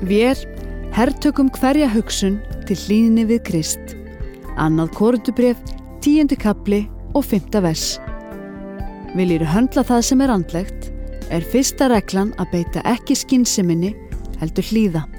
Vér hertökum hverja hugsun til hlýðni við Krist. Annað Korinthubréf, 10. kafli og 5. vers. Viljirðu höndla það sem andlegt, fyrsta reglan að beita ekki skynseminni, heldur hlýða.